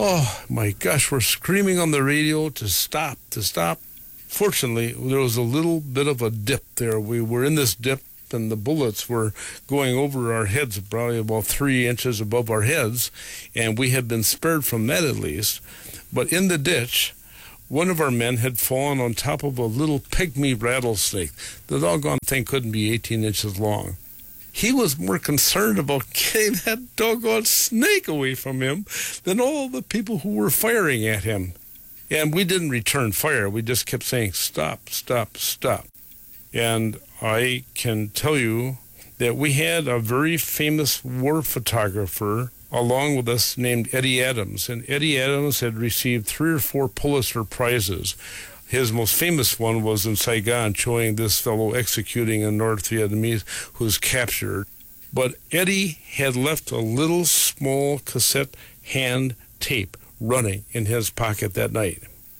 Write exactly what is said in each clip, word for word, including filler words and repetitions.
Oh, my gosh, we're screaming on the radio to stop, to stop. Fortunately, there was a little bit of a dip there. We were in this dip, and the bullets were going over our heads, probably about three inches above our heads, and we had been spared from that at least. But in the ditch, one of our men had fallen on top of a little pygmy rattlesnake. The doggone thing couldn't be eighteen inches long. He was more concerned about getting that doggone snake away from him than all the people who were firing at him. And we didn't return fire. We just kept saying, stop, stop, stop. And I can tell you that we had a very famous war photographer along with us named Eddie Adams. And Eddie Adams had received three or four Pulitzer Prizes. His most famous one was in Saigon, showing this fellow executing a North Vietnamese who was captured. But Eddie had left a little small cassette hand tape running in his pocket that night.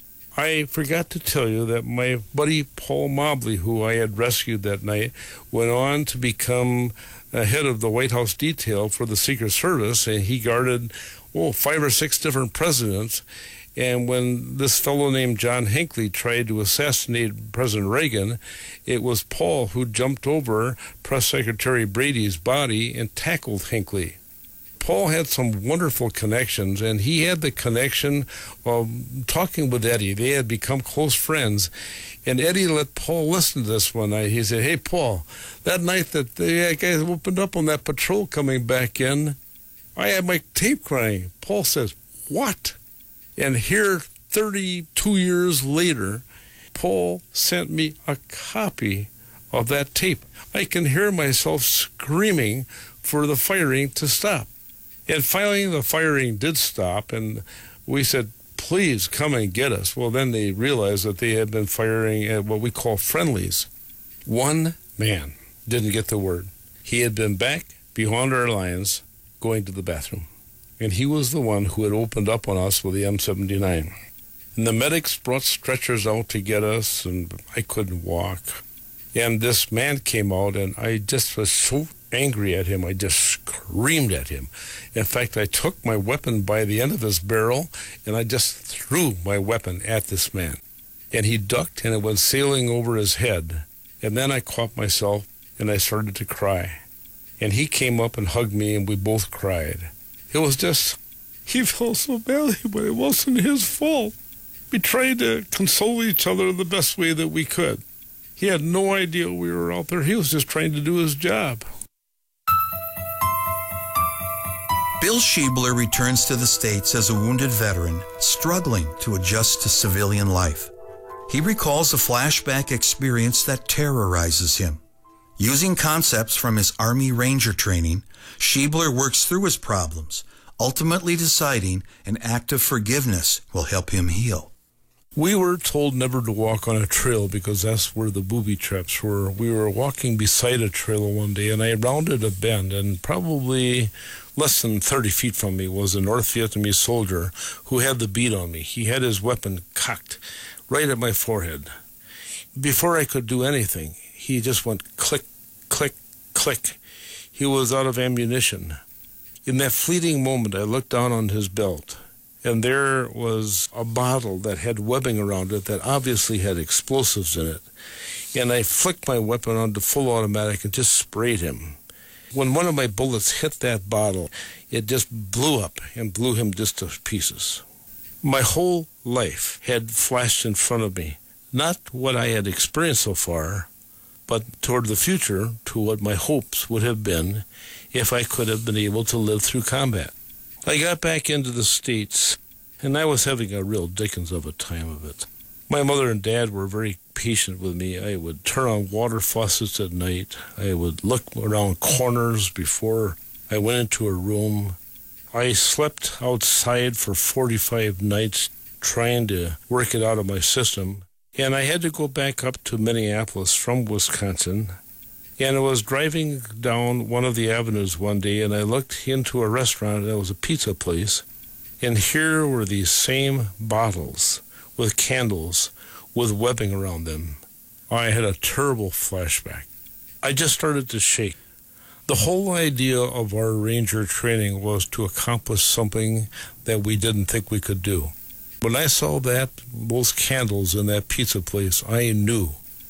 I forgot to tell you that my buddy Paul Mobley, who I had rescued that night, went on to become uh, head of the White House detail for the Secret Service, and he guarded, oh, five or six different presidents. And when this fellow named John Hinckley tried to assassinate President Reagan, it was Paul who jumped over Press Secretary Brady's body and tackled Hinckley. Paul had some wonderful connections, and he had the connection of talking with Eddie. They had become close friends, and Eddie let Paul listen to this one night. He said, hey, Paul, that night that the guys opened up on that patrol coming back in, I had my tape crying. Paul says, what? And here, thirty-two years later, Paul sent me a copy of that tape. I can hear myself screaming for the firing to stop. And finally, the firing did stop, and we said, please come and get us. Well, then they realized that they had been firing at what we call friendlies. One man didn't get the word. He had been back beyond our lines going to the bathroom. And he was the one who had opened up on us with the M seventy-nine. And the medics brought stretchers out to get us, and I couldn't walk. And this man came out, and I just was so angry at him. I just screamed at him. In fact, I took my weapon by the end of his barrel, and I just threw my weapon at this man. And he ducked, and it went sailing over his head. And then I caught myself, and I started to cry. And he came up and hugged me, and we both cried. It was just, he felt so badly, but it wasn't his fault. We tried to console each other the best way that we could. He had no idea we were out there. He was just trying to do his job. Bill Schiebler returns to the States as a wounded veteran, struggling to adjust to civilian life. He recalls a flashback experience that terrorizes him. Using concepts from his Army Ranger training, Schiebler works through his problems, ultimately deciding an act of forgiveness will help him heal. We were told never to walk on a trail because that's where the booby traps were. We were walking beside a trail one day, and I rounded a bend, and probably less than thirty feet from me was a North Vietnamese soldier who had the bead on me. He had his weapon cocked right at my forehead. Before I could do anything, he just went click, click, click. He was out of ammunition. In that fleeting moment, I looked down on his belt, and there was a bottle that had webbing around it that obviously had explosives in it. And I flicked my weapon onto full automatic and just sprayed him. When one of my bullets hit that bottle, it just blew up and blew him just to pieces. My whole life had flashed in front of me, not what I had experienced so far, but toward the future, to what my hopes would have been if I could have been able to live through combat. I got back into the States, and I was having a real dickens of a time of it. My mother and dad were very patient with me. I would turn on water faucets at night. I would look around corners before I went into a room. I slept outside for forty-five nights trying to work it out of my system. And I had to go back up to Minneapolis from Wisconsin. And I was driving down one of the avenues one day, and I looked into a restaurant, and it was a pizza place. And here were these same bottles with candles with webbing around them. I had a terrible flashback. I just started to shake. The whole idea of our Ranger training was to accomplish something that we didn't think we could do. When I saw that, those candles in that pizza place, I knew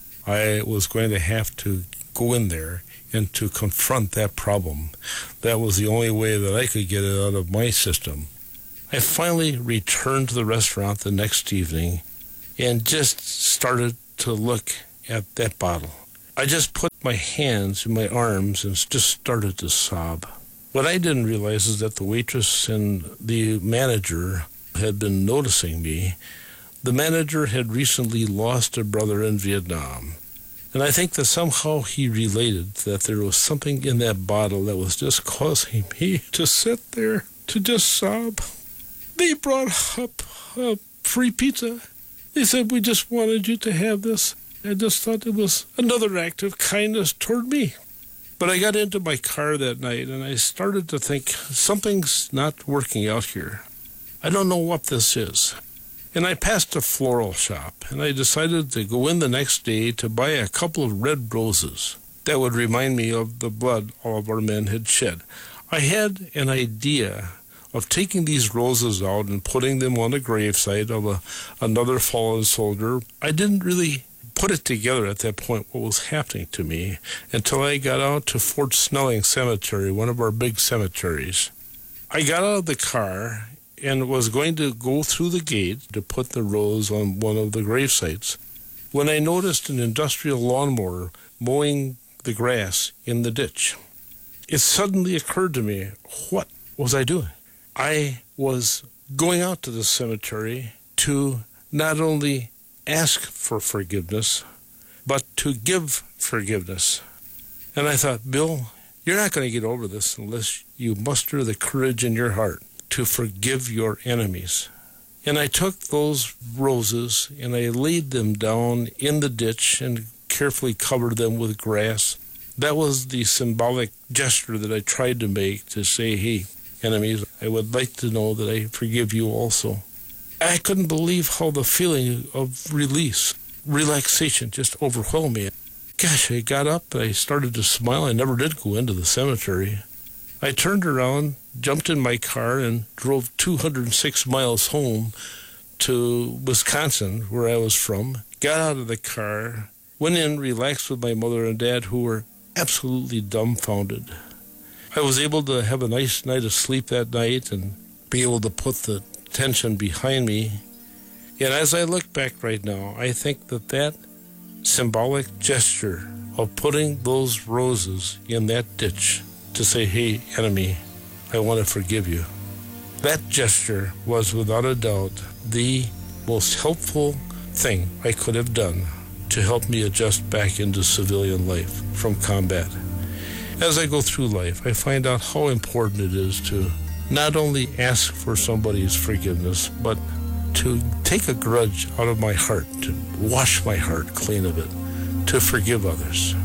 I was going to have to go in there and to confront that problem. That was the only way that I could get it out of my system. I finally returned to the restaurant the next evening and just started to look at that bottle. I just put my hands in my arms and just started to sob. What I didn't realize is that the waitress and the manager had been noticing me. The manager had recently lost a brother in Vietnam. And I think that somehow he related that there was something in that bottle that was just causing me to sit there, to just sob. They brought up a free pizza. They said, we just wanted you to have this. I just thought it was another act of kindness toward me. But I got into my car that night and I started to think, something's not working out here. I don't know what this is. And I passed a floral shop, and I decided to go in the next day to buy a couple of red roses that would remind me of the blood all of our men had shed. I had an idea of taking these roses out and putting them on the gravesite of a, another fallen soldier. I didn't really put it together at that point what was happening to me until I got out to Fort Snelling Cemetery, one of our big cemeteries. I got out of the car and was going to go through the gate to put the rose on one of the grave sites when I noticed an industrial lawnmower mowing the grass in the ditch. It suddenly occurred to me, what was I doing? I was going out to the cemetery to not only ask for forgiveness, but to give forgiveness. And I thought, Bill, you're not going to get over this unless you muster the courage in your heart to forgive your enemies. And I took those roses and I laid them down in the ditch and carefully covered them with grass. That was the symbolic gesture that I tried to make to say, hey, enemies, I would like to know that I forgive you also. I couldn't believe how the feeling of release, relaxation just overwhelmed me. Gosh, I got up, I started to smile. I never did go into the cemetery. I turned around, jumped in my car, and drove two hundred six miles home to Wisconsin, where I was from. Got out of the car, went in, relaxed with my mother and dad, who were absolutely dumbfounded. I was able to have a nice night of sleep that night and be able to put the tension behind me. And as I look back right now, I think that that symbolic gesture of putting those roses in that ditch to say, hey, enemy, I want to forgive you. That gesture was without a doubt the most helpful thing I could have done to help me adjust back into civilian life from combat. As I go through life, I find out how important it is to not only ask for somebody's forgiveness, but to take a grudge out of my heart, to wash my heart clean of it, to forgive others.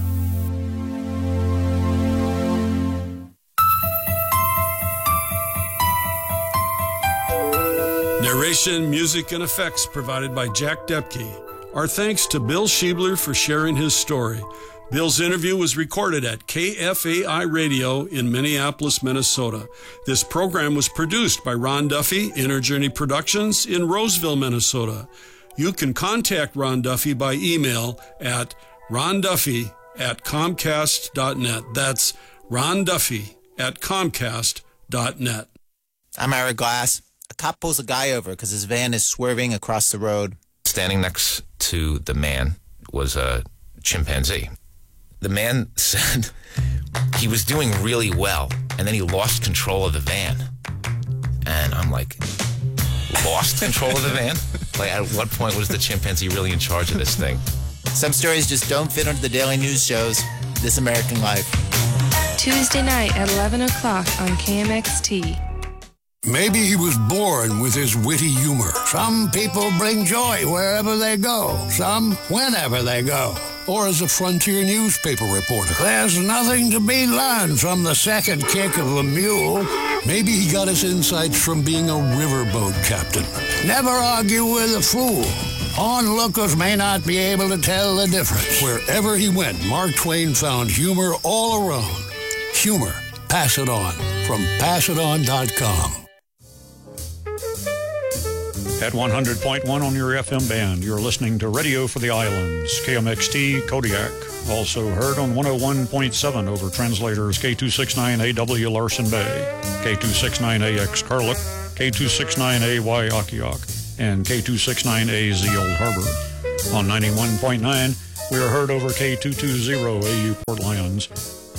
Narration, music, and effects provided by Jack Depke. Our thanks to Bill Schiebler for sharing his story. Bill's interview was recorded at K F A I Radio in Minneapolis, Minnesota. This program was produced by Ron Duffy, Inner Journey Productions in Roseville, Minnesota. You can contact Ron Duffy by email at ronduffy at comcast dot net. That's Ron Duffy at comcast dot net. I'm Eric Glass. A cop pulls a guy over because his van is swerving across the road. Standing next to the man was a chimpanzee. The man said he was doing really well, and then he lost control of the van. And I'm like, lost control of the van? Like, at what point was the chimpanzee really in charge of this thing? Some stories just don't fit onto the daily news shows. This American Life. Tuesday night at eleven o'clock on K M X T. Maybe he was born with his witty humor. Some people bring joy wherever they go. Some whenever they go. Or as a frontier newspaper reporter. There's nothing to be learned from the second kick of a mule. Maybe he got his insights from being a riverboat captain. Never argue with a fool. Onlookers may not be able to tell the difference. Wherever he went, Mark Twain found humor all around. Humor. Pass it on. From pass it on dot com. At one hundred point one on your F M band, you're listening to Radio for the Islands, K M X T Kodiak. Also heard on one oh one point seven over translators K two sixty-nine A W Larson Bay, K two sixty-nine A X Carlick, K two sixty-nine A Y Akiak, and K two sixty-nine A Z Old Harbor. On ninety-one point nine, we are heard over K two twenty A U Port Lions.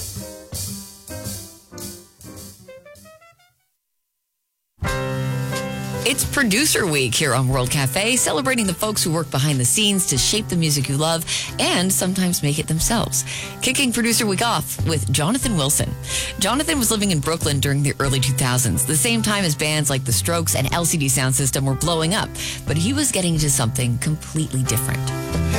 It's Producer Week here on World Cafe, celebrating the folks who work behind the scenes to shape the music you love and sometimes make it themselves. Kicking Producer Week off with Jonathan Wilson. Jonathan was living in Brooklyn during the early two thousands, the same time as bands like The Strokes and L C D Sound System were blowing up, but he was getting into something completely different.